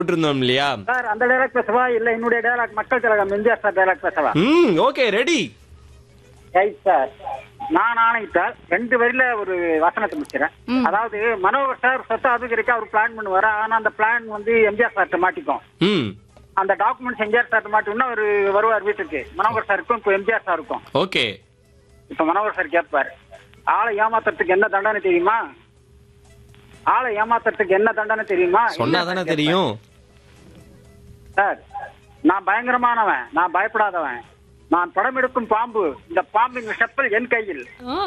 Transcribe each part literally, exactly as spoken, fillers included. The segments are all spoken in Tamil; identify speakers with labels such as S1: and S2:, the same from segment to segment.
S1: போட்டிருந்தோம் இல்லையா?
S2: சார் அந்த டைலாக் பேசவா இல்ல என்னுடைய டைலாக் மக்கள் திலகம் எம்ஜிஆர் சார் டைலாக் பேசவா?
S1: ம் ஓகே ரெடி.
S2: Right sir. நான் ஆணையிட்டால் ரெண்டு வரியில ஒரு வசனத்தை முடிக்கிறேன். அதாவது மனோகர் சார் சொத்தை அதிகரிக்க அவர் பிளான் பண்ணுவாரு. ஆனா அந்த பிளான் வந்து எம்ஜிஆர் சார்ட்ட மாட்டிக்கும்.
S1: ம்
S2: அந்த டாக்குமெண்ட்ஸ் எம்ஜிஆர் சார்ட்ட மாட்டோம்னா அவரு வருவார் வீட்டுக்கு. மனோகர் சாருக்கும் இப்போ எம்ஜிஆர் சாருக்கும்.
S1: ஓகே.
S2: இப்ப மனோகர் சார் கேட்பாரு, ஆளை ஏமாத்துறதுக்கு என்ன தண்டனை தெரியுமா? ஆளை ஏமாத்துறதுக்கு என்ன தண்டனை தெரியுமா?
S1: சொன்னாதானே தெரியும்.
S2: சார் நான் பயங்கரமானவன், நான் பயப்படாதவன், நான் படம் எடுக்கும் பாம்பு, இந்த பாம்பின் விஷப்பல் என் கையில்.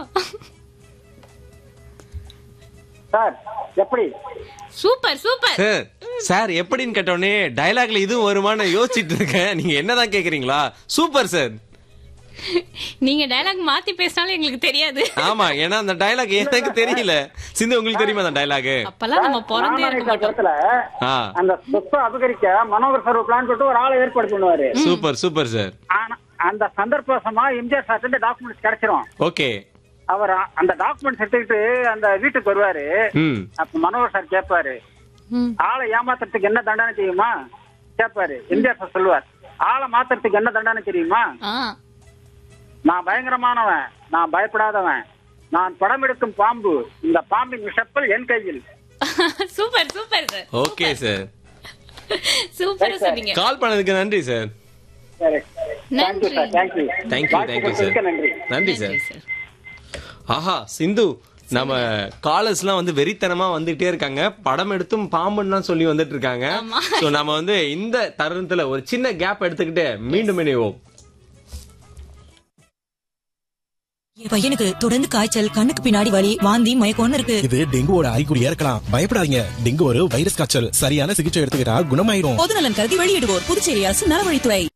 S2: சார் எப்படி?
S3: சூப்பர் சூப்பர்
S1: சார் சார் எப்படின்னு கேட்டோடனே டயலாக்ல இதுவும் வருமானு யோசிச்சுட்டு இருக்கேன். நீங்க என்னதான் கேக்குறீங்களா? Super sir.
S3: நீங்க டயலாக் மாத்தி பேசினாலும் எங்களுக்கு தெரியாது.
S1: ஆமா, ஏன்னா அந்த டயலாக் எனக்கு தெரியல. சிந்து உங்களுக்கு தெரியுமா அந்த டயலாக்?
S3: அப்பெல்லாம் நம்ம பிறந்தே இருக்க மாட்டோம்.
S2: அந்த சொத்தை அபகரிக்க மனோகர் சார் பிளான் போட்டு ஒரு ஆளை ஏற்பாடு பண்ணுவாரு.
S1: Super super sir.
S2: ஆனா அந்த சந்தர்ப்பமா எம்ஜிஆர் சார் டாக்குமெண்ட்ஸ் கிடைச்சிரும்.
S1: ஓகே.
S2: அவர் அந்த டாக்குமெண்ட்ஸ் எடுத்துக்கிட்டு அந்த வீட்டுக்கு வருவாரு.
S1: ம்
S2: அப்ப மனோகர் சார் கேட்பாரு, ஆளை ஏமாத்துறதுக்கு என்ன தண்டனை தெரியுமா கேட்பாரு. எம்ஜிஆர் சார் சொல்லுவார், ஆளை மாத்துறதுக்கு என்ன தண்டனை தெரியுமா? நான் பயங்கரமானவன், நான் பயப்படாதவன், நான் படம் எடுக்கும் பாம்பு, இந்த பாம்பின் விஷப்பல் என் கையில்.
S3: Super super sir.
S1: Okay sir.
S3: சூப்பரா சொன்னீங்க.
S1: கால் பண்ணதுக்கு நன்றி sir.
S2: Thank you sir. Thank you
S1: thank you thank you sir.
S2: நன்றி
S1: நன்றி சார். ஆஹா சிந்து, நம்ம காலர்ஸ் எல்லாம் வந்து வெறித்தனமா வந்துட்டே இருக்காங்க. படம் எடுத்தும் பாம்புன்னு சொல்லி வந்துட்டு இருக்காங்க. சோ நம்ம வந்து இந்த தருணத்துல ஒரு சின்ன கேப் எடுத்துக்கிட்டு மீண்டும் இணைவோம்.
S4: என் பையனுக்கு தொடர்ந்து காய்ச்சல், கண்ணுக்கு பின்னாடி வலி, வாந்தி, மயக்கம்னு இருக்கு.
S5: இது டெங்குவோட அறிகுறியா இருக்கலாம். பயப்படாதீங்க. டெங்கு ஒரு வைரஸ் காய்ச்சல். சரியான சிகிச்சை எடுத்துக்கிட்டா குணமாயிடும்.
S4: பொதுநலன் கருதி வெளியிடுவோர் புதுச்சேரி அரசு நலவழித்துறை.